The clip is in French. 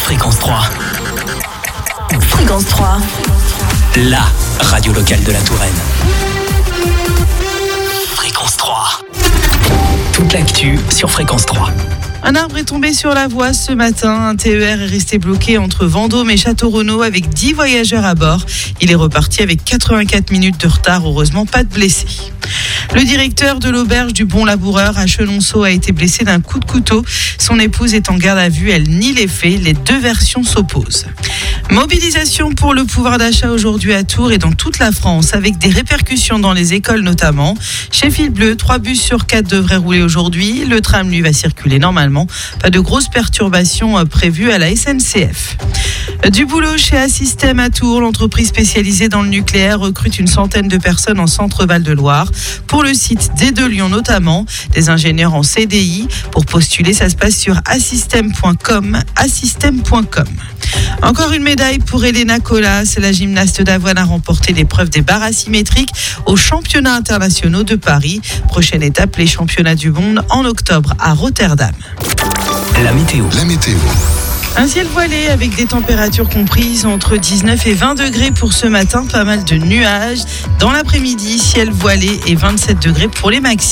Fréquence 3. Fréquence 3. La radio locale de la Touraine. Fréquence 3. Toute l'actu sur Fréquence 3. Un arbre est tombé sur la voie ce matin. Un TER est resté bloqué entre Vendôme et Château-Renaud avec 10 voyageurs à bord. Il est reparti avec 84 minutes de retard. Heureusement, pas de blessés. Le directeur de l'auberge du Bon Laboureur à Chenonceau a été blessé d'un coup de couteau. Son épouse est en garde à vue. Elle nie les faits. Les deux versions s'opposent. Mobilisation pour le pouvoir d'achat aujourd'hui à Tours et dans toute la France, avec des répercussions dans les écoles notamment. Chez Fil Bleu, 3 bus sur 4 devraient rouler aujourd'hui. Le tram, lui, va circuler normalement. Pas de grosses perturbations prévues à la SNCF. Du boulot chez Assystem à Tours. L'entreprise spécialisée dans le nucléaire recrute une centaine de personnes en Centre-Val de Loire. Pour le site des deux Lyon notamment, des ingénieurs en CDI. Pour postuler, ça se passe sur assystem.com. Encore une médaille pour Elena Colas. La gymnaste d'Avoine a remporté l'épreuve des barres asymétriques aux championnats internationaux de Paris. Prochaine étape, les championnats du monde en octobre à Rotterdam. La météo. Un ciel voilé avec des températures comprises entre 19 et 20 degrés pour ce matin. Pas mal de nuages. Dans l'après-midi, ciel voilé et 27 degrés pour les maxi.